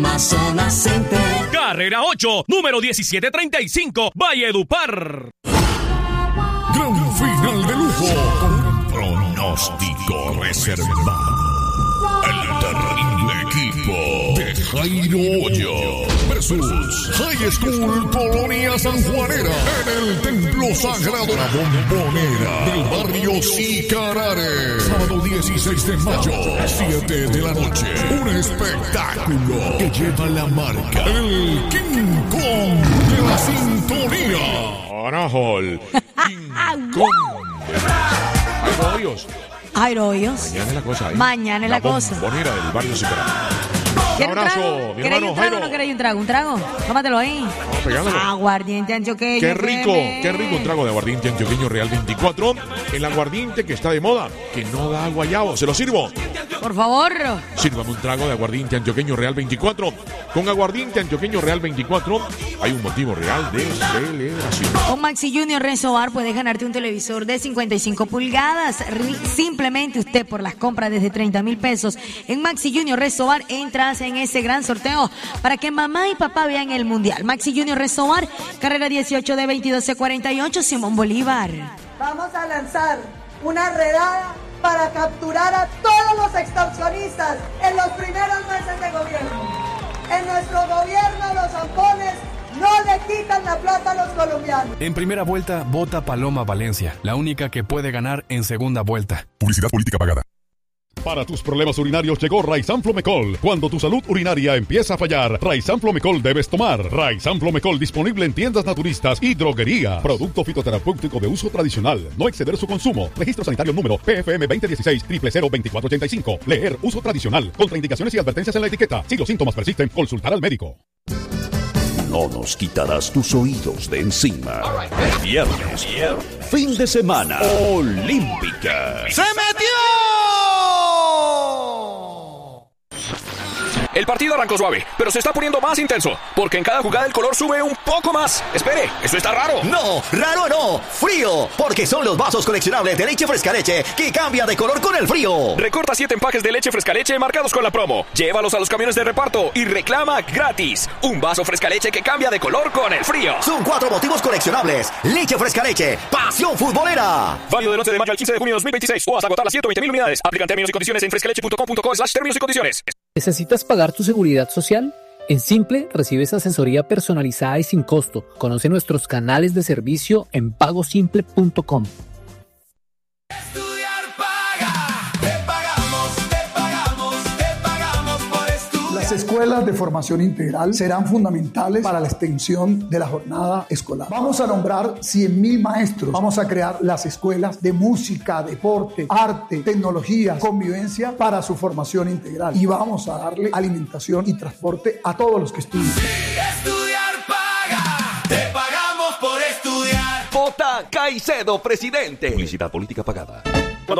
Amazonas Center. Carrera 8, número 1735, Valledupar. Gran final de lujo con pronóstico reservado. El terrible equipo de Jairo Hoyo versus High School Colonia Sanjuanera en el Templo Sagrado La Bombonera del barrio Sicarare. Sábado 16 de mayo, 7 de la noche. Un espectáculo que lleva la marca el King Kong de la sintonía. Carajol. King Kong. Jairo Hoyos. Jairo Hoyos. Mañana es la cosa. Mañana es la cosa. Bombonera del barrio Sicarare. Un abrazo, mi ¿Queréis hermano un trago Jairo. o no queréis un trago? ¿Un trago? Tómatelo ahí. Pegándolo. Aguardiente antioqueño. Qué rico un trago de aguardiente antioqueño Real 24. El aguardiente que está de moda, que no da guayabo. ¿Se lo sirvo? Por favor. Sírvame un trago de aguardiente antioqueño Real 24. Con aguardiente antioqueño Real 24 hay un motivo real de celebración. Con Maxi Junior Resobar puedes ganarte un televisor de 55 pulgadas. Simplemente usted por las compras desde 30,000 pesos en Maxi Junior Resobar entras en ese gran sorteo para que mamá y papá vean el mundial. Maxi Junior Resobar, carrera 18 de 22C48, Simón Bolívar. Vamos a lanzar una redada para capturar a todos los extorsionistas en los primeros meses de gobierno. En nuestro gobierno los zampones no le quitan la plata a los colombianos. En primera vuelta, vota Paloma Valencia, la única que puede ganar en segunda vuelta. Publicidad política pagada. Para tus problemas urinarios llegó Raizan Flomecol. Cuando tu salud urinaria empieza a fallar, Raizan Flomecol debes tomar. Raizan Flomecol disponible en tiendas naturistas y droguería. Producto fitoterapéutico de uso tradicional. No exceder su consumo. Registro sanitario número PFM 2016-002485. Leer uso tradicional. Contraindicaciones y advertencias en la etiqueta. Si los síntomas persisten, consultar al médico. No nos quitarás tus oídos de encima. Viernes, fin de semana, olímpica. ¡Se metió! El partido arrancó suave, pero se está poniendo más intenso, porque en cada jugada el color sube un poco más. Espere, ¿esto está raro? No, raro no, frío, porque son los vasos coleccionables de leche fresca leche que cambia de color con el frío. Recorta 7 empaques de leche fresca leche marcados con la promo. Llévalos a los camiones de reparto y reclama gratis un vaso fresca leche que cambia de color con el frío. Son 4 motivos coleccionables. Leche fresca leche, pasión futbolera. Válido del 11 de mayo al 15 de junio de 2026 o hasta agotar las 120,000 unidades. Aplican términos y condiciones en frescaleche.com.co/términos y condiciones. ¿Necesitas pagar tu seguridad social? En Simple recibes asesoría personalizada y sin costo. Conoce nuestros canales de servicio en pagosimple.com. Las escuelas de formación integral serán fundamentales para la extensión de la jornada escolar. Vamos a nombrar 100,000 maestros. Vamos a crear las escuelas de música, deporte, arte, tecnología, convivencia para su formación integral. Y vamos a darle alimentación y transporte a todos los que estudian. Estudiar paga. Te pagamos por estudiar. Vota Caicedo, presidente. Publicidad política pagada.